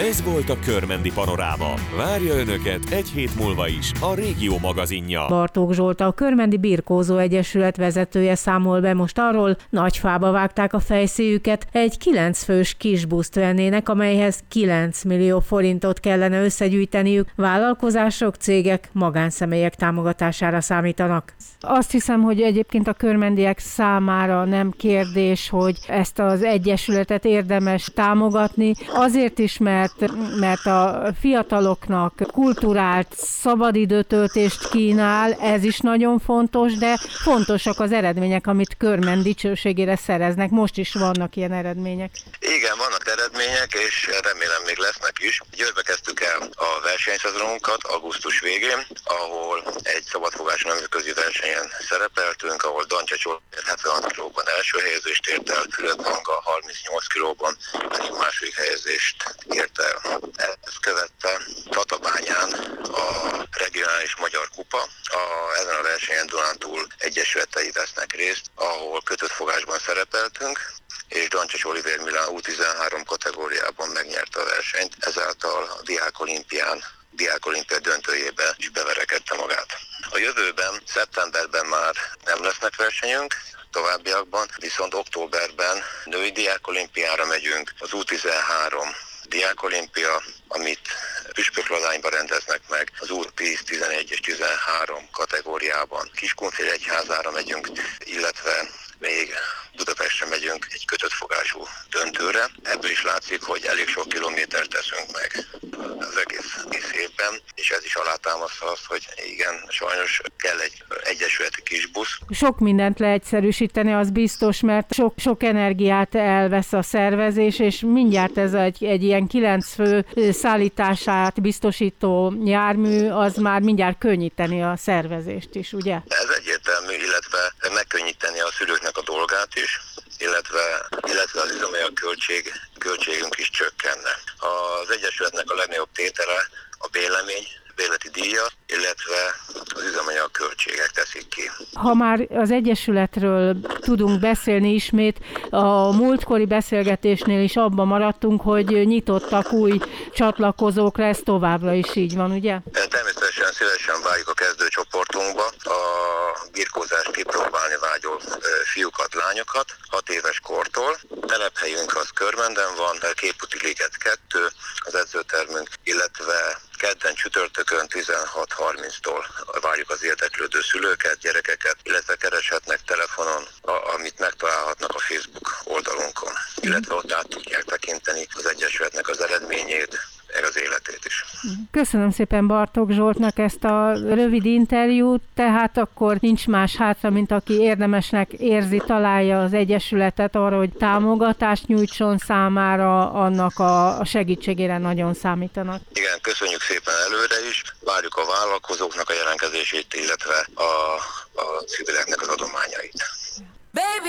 Ez volt a Körmendi Panoráma. Várja Önöket egy hét múlva is a Régió magazinja. Bartók Zsolt, a Körmendi Birkózó Egyesület vezetője számol be most arról, Nagyfába vágták a fejszéjüket, egy 9 fős kisbuszt vennének, amelyhez 9 millió forintot kellene összegyűjteniük. Vállalkozások, cégek, magánszemélyek támogatására számítanak. Azt hiszem, hogy egyébként a körmendiek számára nem kérdés, hogy ezt az egyesületet érdemes támogatni. Azért is, mert a fiataloknak kulturált szabadidőtöltést kínál, ez is nagyon fontos, de fontosak az eredmények, amit Körmend dicsőségére szereznek. Most is vannak ilyen eredmények. Igen, vannak eredmények, és remélem még lesznek is. Győrbe kezdtük el a versenyszezonunkat augusztus végén, ahol egy szabadfogású nemzetközi versenyen szerepeltünk, ahol Dancsecs Olivér 76 kilóban első helyezést ért el, Füröd Manga 38 kilóban pedig második helyezést ért el. Ezt követte Tatabányán a regionális magyar kupa. Ezen a versenyen Dunántúl egyesületei vesznek részt, ahol kötött fogásban szerepeltünk, és Dancsecs Olivér Milán U13 kategóriában megnyerte a versenyt, ezáltal a Diák Olimpia döntőjébe is beverekedte magát. A jövőben, szeptemberben már nem lesznek versenyünk, továbbiakban, viszont októberben női diákolimpiára megyünk, az U13 diákolimpia, amit Püspökladányban rendeznek meg, az U10, 11 és 13 kategóriában Kiskunfélegyházára megyünk, illetve még Budapestre megyünk egy kötött fogású döntőre. Ebből is látszik, hogy elég sok kilométert teszünk meg az egész évben, és ez is alátámasztja azt, hogy igen, sajnos kell egy egyesületi kis busz. Sok mindent leegyszerűsíteni, az biztos, mert sok energiát elvesz a szervezés, és mindjárt ez egy ilyen 9 fő szállítását biztosító jármű, az már mindjárt könnyíteni a szervezést is, ugye? Ez egyértelmű, illetve megkönnyíteni a szülőknek a dolgát is, illetve az üzemanyag költségünk is csökkenne. Az egyesületnek a legnagyobb tétele a bérleti díja, illetve az üzemanyag költségek teszik ki. Ha már az egyesületről tudunk beszélni ismét, a múltkori beszélgetésnél is abban maradtunk, hogy nyitottak új csatlakozókra, ez továbbra is így van, ugye? Természetesen szívesen várjuk a kezdőcsoportunkba a birkózást kipróbálni vágyó fiúkat, lányokat 6 éves kortól. Telephelyünk az Körmenden van, Képúti Liget 2, az edzőtermünk, illetve kedden csütörtökön 16:30-tól várjuk az érdeklődő szülőket, gyerekeket, illetve kereshetnek telefonon, amit megtalálhatnak a Facebook oldalunkon, illetve ott át tudják tekinteni az egyesületnek az eredményét, meg az életét is. Köszönöm szépen Bartók Zsoltnak ezt a rövid interjút, tehát akkor nincs más hátra, mint aki érdemesnek érzi, találja az egyesületet arra, hogy támogatást nyújtson számára, annak a segítségére nagyon számítanak. Igen, köszönjük szépen előre is, várjuk a vállalkozóknak a jelentkezését, illetve a civileknek az adományait. Baby!